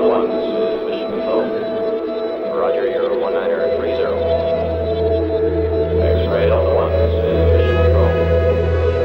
1, this is Mission Control. Roger, you're 19er.